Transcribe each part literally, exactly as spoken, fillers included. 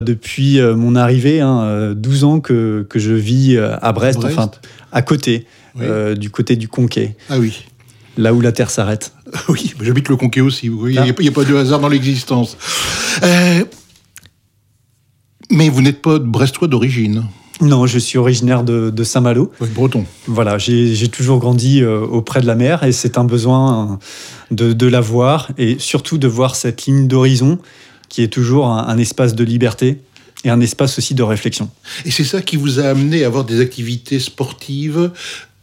Depuis euh, mon arrivée, hein, euh, douze ans que, que je vis euh, à Brest, Brest. enfin à côté, Oui. euh, du côté du Conquet, Ah oui. là où la Terre s'arrête. Oui, j'habite le Conquet aussi. Il n'y Ah. a, a pas de hasard dans l'existence. Euh, mais vous n'êtes pas brestois d'origine. Non, je suis originaire de, de Saint-Malo. Oui, breton. Voilà, j'ai, j'ai toujours grandi euh, auprès de la mer et c'est un besoin euh, de, de la voir et surtout de voir cette ligne d'horizon qui est toujours un, un espace de liberté et un espace aussi de réflexion. Et c'est ça qui vous a amené à avoir des activités sportives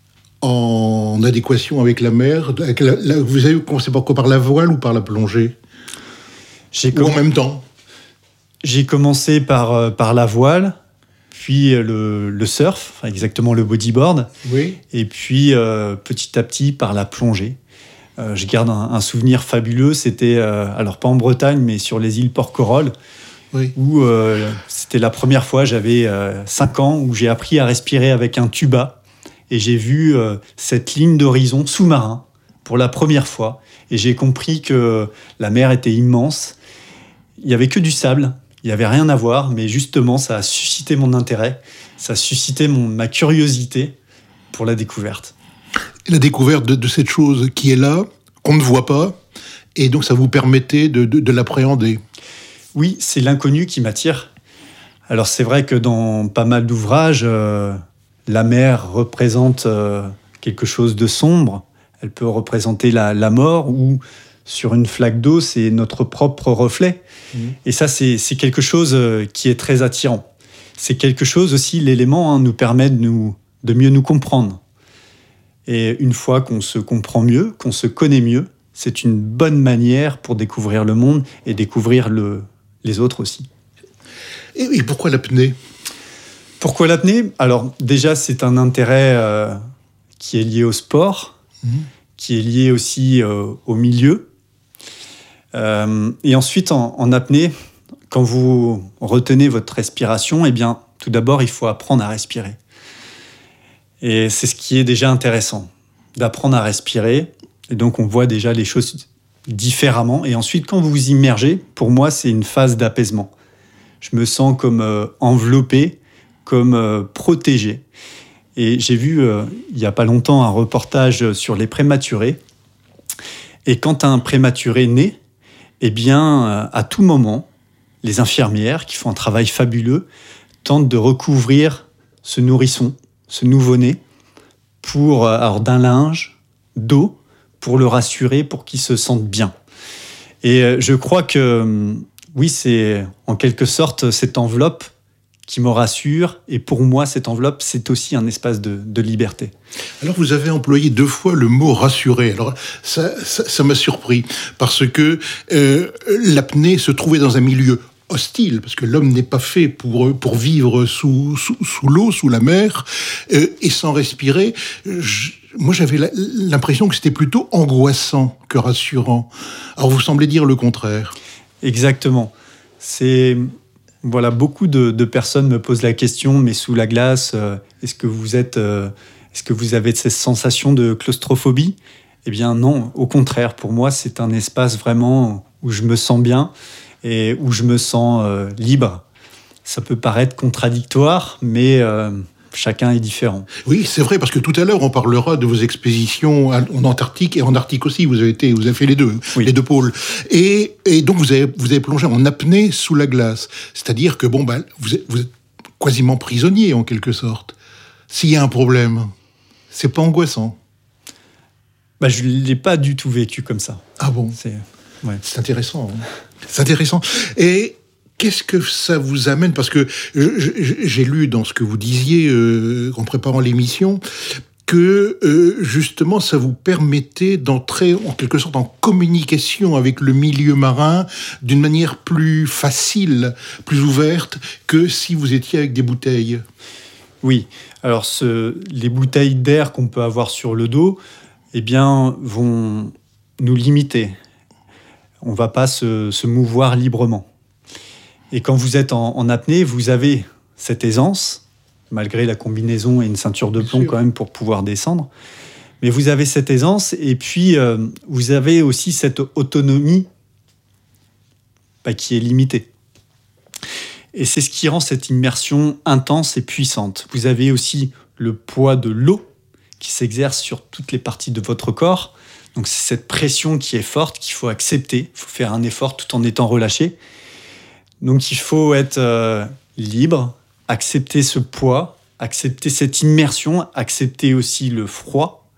en adéquation avec la mer. Avec la, la, vous avez commencé par quoi? Par la voile ou par la plongée? J'ai Ou comm- en même temps? J'ai commencé par, euh, par la voile, puis le, le surf, enfin exactement le bodyboard, Oui. et puis euh, petit à petit par la plongée. Euh, je garde un, un souvenir fabuleux, c'était, euh, alors pas en Bretagne, mais sur les îles Porquerolles, Oui. où euh, c'était la première fois, j'avais euh, cinq ans, où j'ai appris à respirer avec un tuba, et j'ai vu euh, cette ligne d'horizon sous-marin pour la première fois, et j'ai compris que la mer était immense. Il n'y avait que du sable, il n'y avait rien à voir, mais justement, ça a suscité mon intérêt, ça a suscité mon, ma curiosité pour la découverte. La découverte de, de cette chose qui est là, qu'on ne voit pas, et donc ça vous permettait de, de, de l'appréhender. Oui, c'est l'inconnu qui m'attire. Alors c'est vrai que dans pas mal d'ouvrages, euh, la mer représente euh, quelque chose de sombre, elle peut représenter la, la mort, ou sur une flaque d'eau, c'est notre propre reflet. Mmh. Et ça, c'est, c'est quelque chose euh, qui est très attirant. C'est quelque chose aussi, l'élément hein, nous permet de, nous, de mieux nous comprendre. Et une fois qu'on se comprend mieux, qu'on se connaît mieux, c'est une bonne manière pour découvrir le monde et découvrir le, les autres aussi. Et, et pourquoi l'apnée ? Pourquoi l'apnée ? Alors déjà, c'est un intérêt euh, qui est lié au sport, mmh. qui est lié aussi euh, au milieu. Euh, et ensuite, en, en apnée, quand vous retenez votre respiration, eh bien, tout d'abord, il faut apprendre à respirer. Et c'est ce qui est déjà intéressant, d'apprendre à respirer. Et donc, on voit déjà les choses différemment. Et ensuite, quand vous vous immergez, pour moi, c'est une phase d'apaisement. Je me sens comme euh, enveloppé, comme euh, protégé. Et j'ai vu, euh, il n'y a pas longtemps, un reportage sur les prématurés. Et quand un prématuré naît, eh bien, euh, à tout moment, les infirmières, qui font un travail fabuleux, tentent de recouvrir ce nourrisson, ce nouveau-né, pour, alors, d'un linge, d'eau, pour le rassurer, pour qu'il se sente bien. Et je crois que, oui, c'est en quelque sorte cette enveloppe qui me rassure. Et pour moi, cette enveloppe, c'est aussi un espace de, de liberté. Alors, vous avez employé deux fois le mot « rassurer ». Alors, ça, ça, ça m'a surpris, parce que euh, l'apnée se trouvait dans un milieu hostile, parce que l'homme n'est pas fait pour, pour vivre sous, sous, sous l'eau, sous la mer, euh, et sans respirer. Je, moi, j'avais la, l'impression que c'était plutôt angoissant que rassurant. Alors, vous semblez dire le contraire. Exactement. C'est... Voilà, beaucoup de, de personnes me posent la question, mais sous la glace, euh, est-ce que vous êtes, euh, est-ce que vous avez cette sensation de claustrophobie ? Eh bien non, au contraire, pour moi, c'est un espace vraiment où je me sens bien et où je me sens euh, libre. Ça peut paraître contradictoire, mais euh, chacun est différent. Oui, c'est vrai, parce que tout à l'heure, on parlera de vos expéditions en Antarctique et en Arctique aussi. Vous avez été, vous avez fait les deux, oui. les deux pôles. Et, et donc, vous avez, vous avez plongé en apnée sous la glace. C'est-à-dire que, bon, bah, vous êtes, vous êtes quasiment prisonnier, en quelque sorte. S'il y a un problème, c'est pas angoissant. Bah, je l'ai pas du tout vécu comme ça. Ah bon ? C'est, ouais. C'est intéressant. Hein. C'est intéressant. Et qu'est-ce que ça vous amène ? Parce que je, je, j'ai lu dans ce que vous disiez euh, en préparant l'émission que euh, justement ça vous permettait d'entrer en quelque sorte en communication avec le milieu marin d'une manière plus facile, plus ouverte que si vous étiez avec des bouteilles. Oui. Alors ce, les bouteilles d'air qu'on peut avoir sur le dos, eh bien, vont nous limiter. On ne va pas se, se mouvoir librement. Et quand vous êtes en, en apnée, vous avez cette aisance, malgré la combinaison et une ceinture de plomb quand même pour pouvoir descendre. Mais vous avez cette aisance et puis euh, vous avez aussi cette autonomie bah, qui est limitée. Et c'est ce qui rend cette immersion intense et puissante. Vous avez aussi le poids de l'eau qui s'exerce sur toutes les parties de votre corps. Donc c'est cette pression qui est forte qu'il faut accepter. Il faut faire un effort tout en étant relâché. Donc il faut être euh, libre, accepter ce poids, accepter cette immersion, accepter aussi le froid.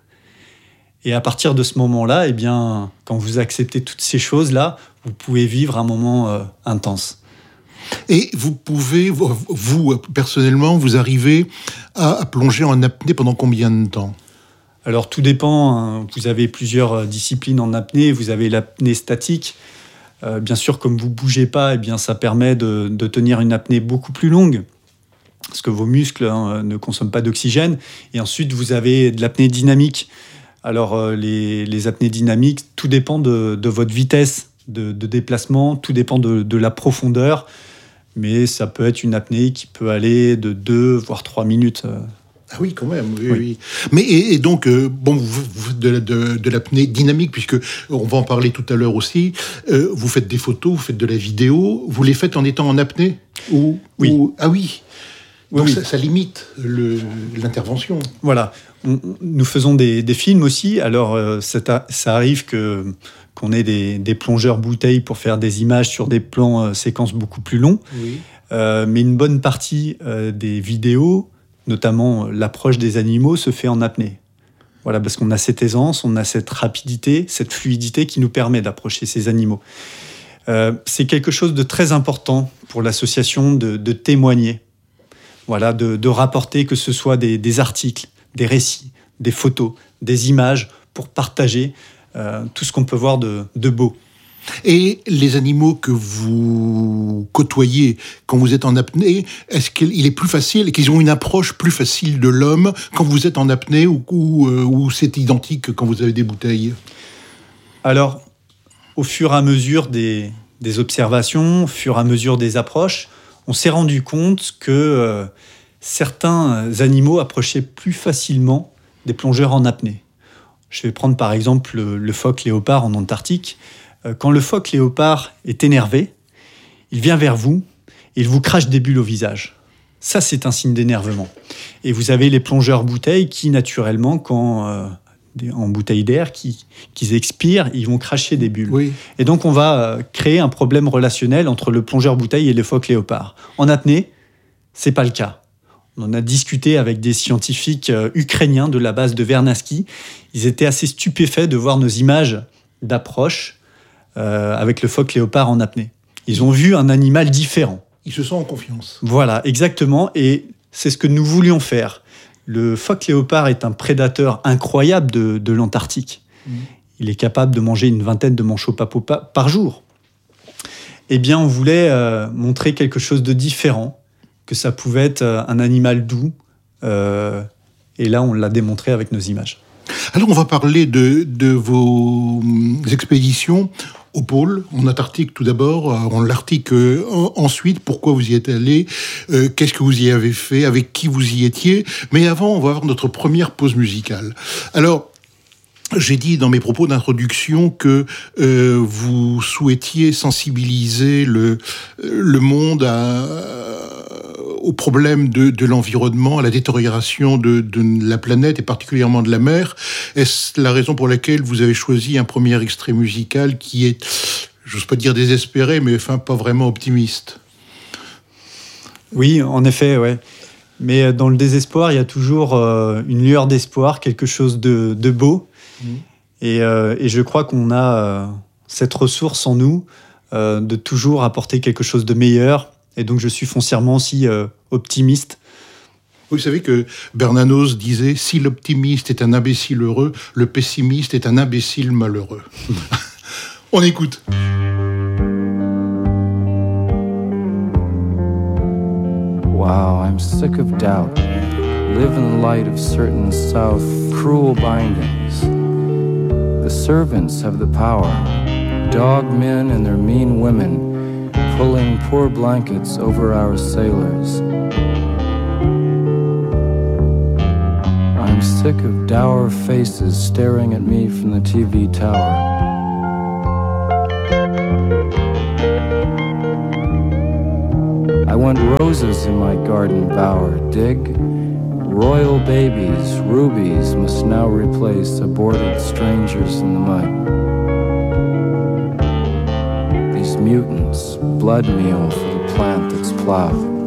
Et à partir de ce moment-là, eh bien, quand vous acceptez toutes ces choses-là, vous pouvez vivre un moment euh, intense. Et vous pouvez, vous, personnellement, vous arrivez à, à plonger en apnée pendant combien de temps ? Alors, tout dépend. Hein. Vous avez plusieurs disciplines en apnée. Vous avez l'apnée statique. Euh, bien sûr, comme vous ne bougez pas, eh bien, ça permet de, de tenir une apnée beaucoup plus longue, parce que vos muscles hein, ne consomment pas d'oxygène. Et ensuite, vous avez de l'apnée dynamique. Alors, euh, les, les apnées dynamiques, tout dépend de, de votre vitesse de, de déplacement, tout dépend de, de la profondeur, mais ça peut être une apnée qui peut aller de deux, voire trois minutes. Ah oui, quand même, oui, oui. oui. Mais et, et donc, euh, bon, vous, vous, de, de, de l'apnée dynamique, puisque on va en parler tout à l'heure aussi, euh, vous faites des photos, vous faites de la vidéo, vous les faites en étant en apnée ou, Oui. Ou, ah oui. Donc oui, ça, oui. ça limite le, l'intervention. Voilà. On, nous faisons des, des films aussi. Alors, euh, ça, ça arrive que, qu'on ait des, des plongeurs bouteilles pour faire des images sur des plans euh, séquences beaucoup plus longs. Oui. Euh, mais une bonne partie euh, des vidéos, notamment l'approche des animaux, se fait en apnée. Voilà, parce qu'on a cette aisance, on a cette rapidité, cette fluidité qui nous permet d'approcher ces animaux. Euh, c'est quelque chose de très important pour l'association de, de témoigner. Voilà, de, de rapporter que ce soit des, des articles, des récits, des photos, des images pour partager euh, tout ce qu'on peut voir de, de beau. Et les animaux que vous côtoyez quand vous êtes en apnée, est-ce qu'il est plus facile, qu'ils ont une approche plus facile de l'homme quand vous êtes en apnée ou, ou, ou c'est identique quand vous avez des bouteilles ? Alors, au fur et à mesure des, des observations, au fur et à mesure des approches, on s'est rendu compte que euh, certains animaux approchaient plus facilement des plongeurs en apnée. Je vais prendre par exemple le, le phoque léopard en Antarctique. Euh, quand le phoque léopard est énervé, il vient vers vous et il vous crache des bulles au visage. Ça, c'est un signe d'énervement. Et vous avez les plongeurs bouteilles qui, naturellement, quand... Euh, en bouteille d'air, qui, qui expirent, ils vont cracher des bulles. Oui. Et donc, on va créer un problème relationnel entre le plongeur bouteille et le phoque léopard. En apnée, c'est pas le cas. On en a discuté avec des scientifiques euh, ukrainiens de la base de Vernadsky. Ils étaient assez stupéfaits de voir nos images d'approche euh, avec le phoque léopard en apnée. Ils ont vu un animal différent. Ils se sentent en confiance. Voilà, exactement. Et c'est ce que nous voulions faire. Le phoque léopard est un prédateur incroyable de, de l'Antarctique. Mmh. Il est capable de manger une vingtaine de manchots papos par jour. Eh bien, on voulait euh, montrer quelque chose de différent, que ça pouvait être un animal doux. Euh, et là, on l'a démontré avec nos images. Alors, on va parler de, de vos expéditions au pôle, en Antarctique tout d'abord, en Arctique euh, ensuite, pourquoi vous y êtes allé, euh, qu'est-ce que vous y avez fait, avec qui vous y étiez. Mais avant, on va avoir notre première pause musicale. Alors, j'ai dit dans mes propos d'introduction que euh, vous souhaitiez sensibiliser le, le monde à, aux problèmes de, de l'environnement, à la détérioration de, de la planète et particulièrement de la mer. Est-ce la raison pour laquelle vous avez choisi un premier extrait musical qui est, j'ose pas dire désespéré, mais enfin pas vraiment optimiste ? Oui, en effet, ouais. Mais dans le désespoir, il y a toujours euh, une lueur d'espoir, quelque chose de, de beau. Mmh. Et, euh, et je crois qu'on a euh, cette ressource en nous euh, de toujours apporter quelque chose de meilleur. Et donc, je suis foncièrement aussi euh, optimiste. Vous savez que Bernanos disait « Si l'optimiste est un imbécile heureux, le pessimiste est un imbécile malheureux. » On écoute. Wow, I'm sick of doubt. Live in the light of certain south cruel bindings. The servants have the power. Dog men and their mean women pulling poor blankets over our sailors. I'm sick of dour faces staring at me from the T V tower. I want roses in my garden bower, dig? Royal babies, rubies must now replace aborted strangers in the mud. These mutants, blood meal for the plant that's plowed.